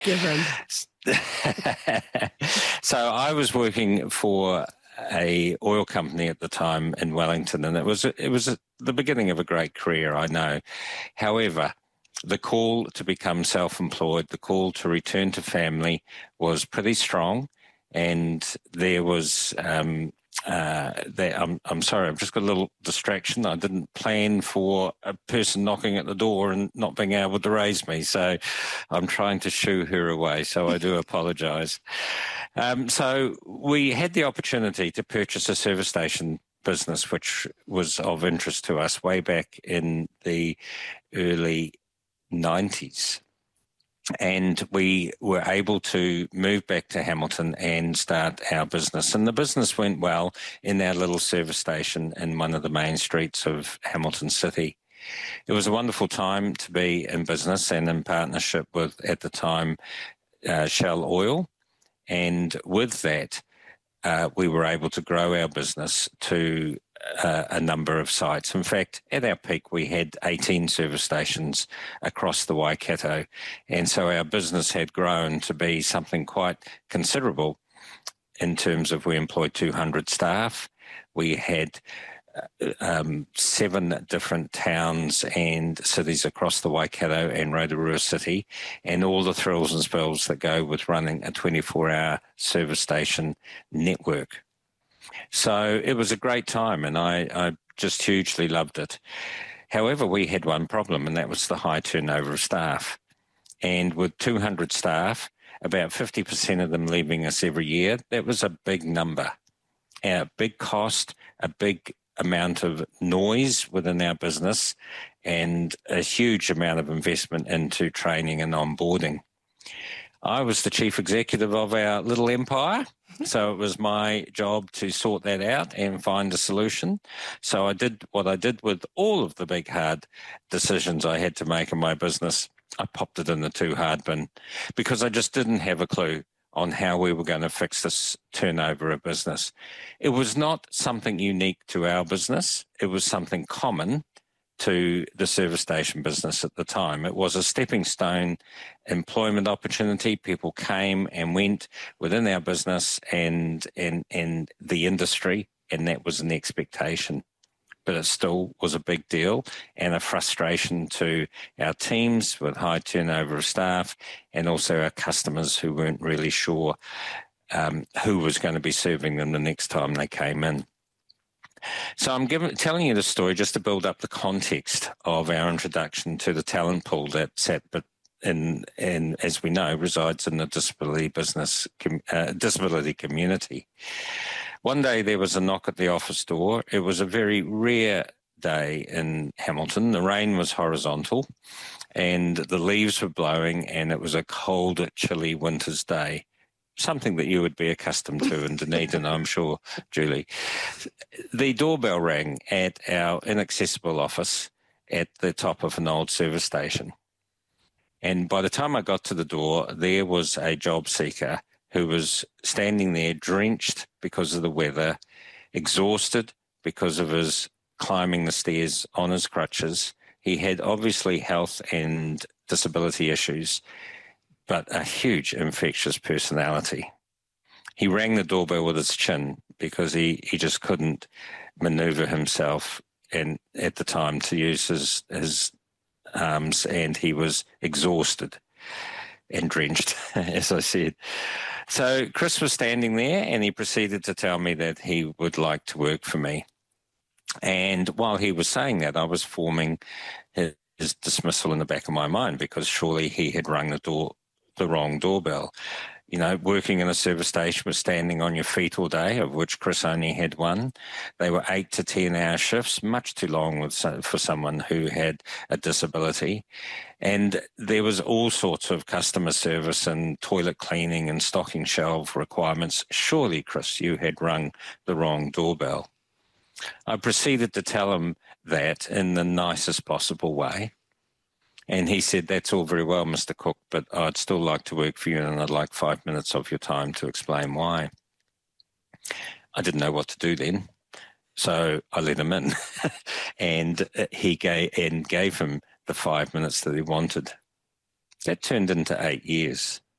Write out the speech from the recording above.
Give him. So I was working for a oil company at the time in Wellington, and it was the beginning of a great career, I know. However, the call to become self-employed, the call to return to family was pretty strong, and there was I'm sorry, I've just got a little distraction. I didn't plan for a person knocking at the door and not being able to raise me, so I'm trying to shoo her away, so I do apologise. So we had the opportunity to purchase a service station business, which was of interest to us way back in the early 90s. And we were able to move back to Hamilton and start our business. And the business went well in our little service station in one of the main streets of Hamilton City. It was a wonderful time to be in business and in partnership with, at the time, Shell Oil. And with that, we were able to grow our business to a number of sites. In fact, at our peak, we had 18 service stations across the Waikato. And so our business had grown to be something quite considerable in terms of we employed 200 staff. We had 7 different towns and cities across the Waikato and Rotorua City, and all the thrills and spills that go with running a 24-hour service station network. So it was a great time, and I just hugely loved it. However, we had one problem, and that was the high turnover of staff. And with 200 staff, about 50% of them leaving us every year, that was a big number, a big cost, a big amount of noise within our business, and a huge amount of investment into training and onboarding. I was the chief executive of our little empire, so it was my job to sort that out and find a solution. So I did what I did with all of the big hard decisions I had to make in my business. I popped it in the too hard bin because I just didn't have a clue on how we were going to fix this turnover of business. It was not something unique to our business. It was something common to the service station business at the time. It was a stepping stone employment opportunity. People came and went within our business and the industry, and that was an expectation. But it still was a big deal and a frustration to our teams with high turnover of staff, and also our customers who weren't really sure who was going to be serving them the next time they came in. So I'm telling you the story just to build up the context of our introduction to the talent pool that SAT, and as we know, resides in the disability community. One day there was a knock at the office door. It was a very rare day in Hamilton. The rain was horizontal and the leaves were blowing, and it was a cold, chilly winter's day. Something that you would be accustomed to in Dunedin, I'm sure, Julie. The doorbell rang at our inaccessible office at the top of an old service station. And by the time I got to the door, there was a job seeker who was standing there drenched because of the weather, exhausted because of his climbing the stairs on his crutches. He had obviously health and disability issues, but a huge infectious personality. He rang the doorbell with his chin because he just couldn't maneuver himself and at the time to use his arms, and he was exhausted and drenched, as I said. So Chris was standing there, and he proceeded to tell me that he would like to work for me. And while he was saying that, I was forming his dismissal in the back of my mind, because surely he had rung the wrong doorbell. You know, working in a service station was standing on your feet all day, of which Chris only had one. They were 8 to 10 hour shifts, much too long for someone who had a disability. And there was all sorts of customer service and toilet cleaning and stocking shelf requirements. Surely, Chris, you had rung the wrong doorbell. I proceeded to tell him that in the nicest possible way. And he said, "That's all very well, Mr. Cook, but I'd still like to work for you, and I'd like 5 minutes of your time to explain why." I didn't know what to do then, so I let him in, and he gave him the 5 minutes that he wanted. That turned into 8 years.